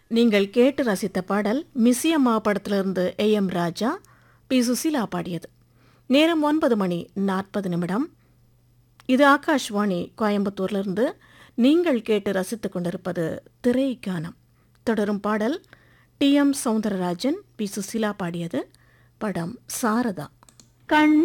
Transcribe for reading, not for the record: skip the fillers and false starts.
நீங்கள் கேட்டு ரசித்த பாடல் மிஸ்ஸியம்மா படத்திலிருந்து A.M. ராஜா, பி. சுசீலா பாடியது. நேரம் 9:40. இது ஆகாஷ்வாணி கோயம்புத்தூரிலிருந்து நீங்கள் கேட்டு ரசித்துக் கொண்டிருப்பது திரைக்கானம். தொடரும் பாடல் T.M. சௌந்தரராஜன், பி. சுசீலா பாடியது. படம் சாரதா.